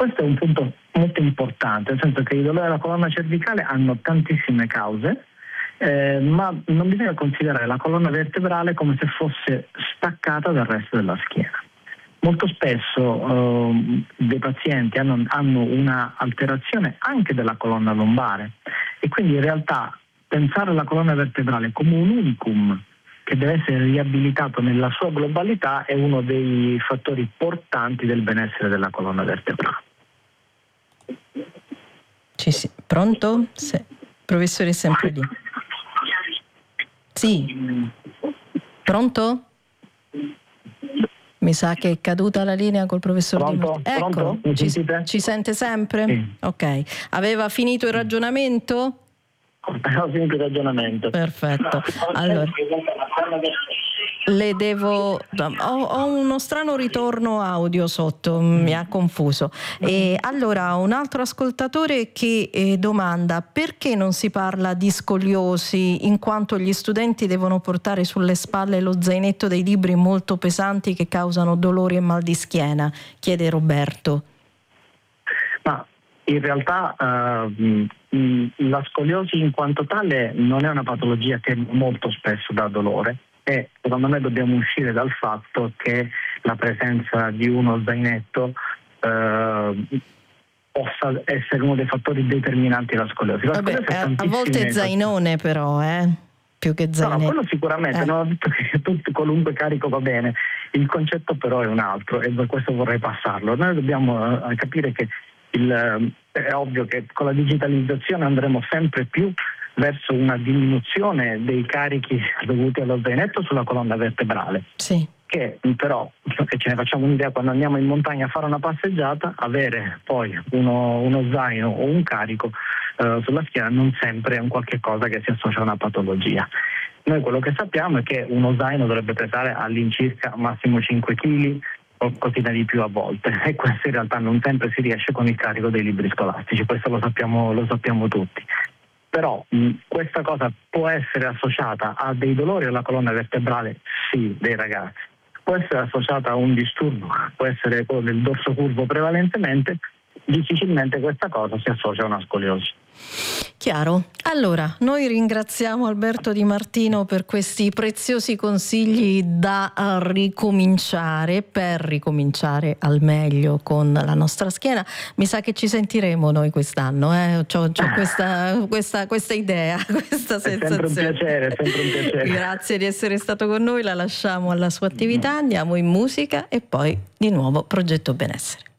Questo è un punto molto importante, nel senso che i dolori della colonna cervicale hanno tantissime cause, ma non bisogna considerare la colonna vertebrale come se fosse staccata dal resto della schiena. Molto spesso dei pazienti hanno una alterazione anche della colonna lombare e quindi in realtà pensare alla colonna vertebrale come un unicum che deve essere riabilitato nella sua globalità è uno dei fattori portanti del benessere della colonna vertebrale. Pronto? Professore è sempre lì. Sì. Pronto? Mi sa che è caduta la linea col professor Di Martino. Ecco, ci sente sempre? Sì. Ok. Aveva finito il ragionamento? Ho finito il ragionamento. Perfetto. Allora, ho uno strano ritorno audio sotto, mi ha confuso. E allora un altro ascoltatore che domanda: perché non si parla di scoliosi, in quanto gli studenti devono portare sulle spalle lo zainetto dei libri molto pesanti che causano dolori e mal di schiena? Chiede Roberto. Ma in realtà la scoliosi in quanto tale non è una patologia che molto spesso dà dolore e secondo me dobbiamo uscire dal fatto che la presenza di uno zainetto possa essere uno dei fattori determinanti della scoliosi. A volte è zainone però, più che zainetto. No, quello sicuramente, non ho detto che qualunque carico va bene, il concetto però è un altro e per questo vorrei passarlo. Noi dobbiamo capire che è ovvio che con la digitalizzazione andremo sempre più verso una diminuzione dei carichi dovuti allo zainetto sulla colonna vertebrale. Sì. Che però, che ce ne facciamo un'idea, quando andiamo in montagna a fare una passeggiata, avere poi uno zaino o un carico sulla schiena non sempre è un qualche cosa che si associa a una patologia. Noi quello che sappiamo è che uno zaino dovrebbe pesare all'incirca massimo 5 kg, o così da di più a volte, e questo in realtà non sempre si riesce con il carico dei libri scolastici, questo lo sappiamo tutti. Però questa cosa può essere associata a dei dolori alla colonna vertebrale, sì, dei ragazzi. Può essere associata a un disturbo, può essere quello del dorso curvo prevalentemente, difficilmente questa cosa si associa a una scoliosi. Chiaro. Allora, noi ringraziamo Alberto Di Martino per questi preziosi consigli da ricominciare, per ricominciare al meglio con la nostra schiena. Mi sa che ci sentiremo noi quest'anno, c'ho questa idea, questa sensazione. È sempre un piacere. Grazie di essere stato con noi, la lasciamo alla sua attività, andiamo in musica e poi di nuovo Progetto Benessere.